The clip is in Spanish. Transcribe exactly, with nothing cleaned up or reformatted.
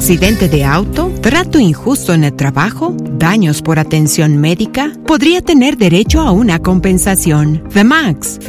accidente de auto, trato injusto en el trabajo, daños por atención médica, podría tener derecho a una compensación. The Max